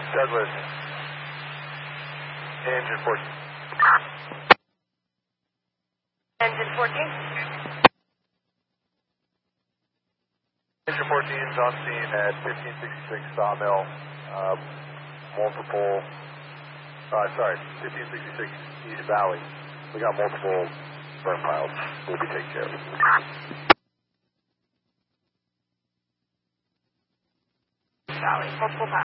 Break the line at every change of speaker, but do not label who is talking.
Douglas. Engine 14.
Engine 14?
Engine 14 is on scene at 1566 Sawmill. Multiple, 1566 East Valley. We got multiple burn piles. We'll be taking care of it.
Valley, multiple piles.